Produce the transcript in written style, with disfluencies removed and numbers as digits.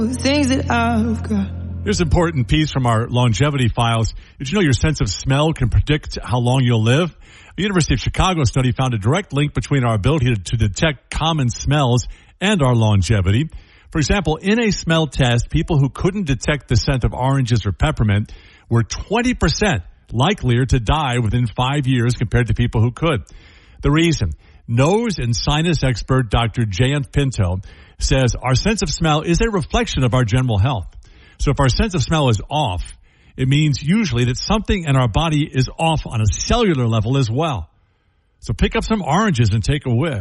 Things that I've got. Here's an important piece from our longevity files. Did you know your sense of smell can predict how long you'll live? A University of Chicago study found a direct link between our ability to detect common smells and our longevity. For example, in a smell test, people who couldn't detect the scent of oranges or peppermint were 20% likelier to die within 5 years compared to people who could. The reason? Nose and sinus expert Dr. Jayant Pinto says our sense of smell is a reflection of our general health. So if our sense of smell is off, it means usually that something in our body is off on a cellular level as well. So pick up some oranges and take a whiff.